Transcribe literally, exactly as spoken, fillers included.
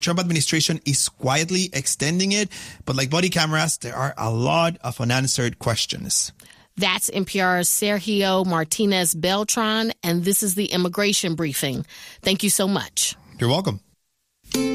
Trump administration is quietly extending it. But like body cameras, there are a lot of unanswered questions. That's N P R's Sergio Martinez Beltran, and this is the Immigration Briefing. Thank you so much. You're welcome.